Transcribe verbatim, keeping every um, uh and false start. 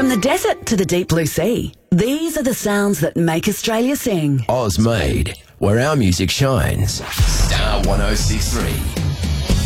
From the desert to the deep blue sea, these are the sounds that make Australia sing. Oz made, where our music shines. Star one oh six three.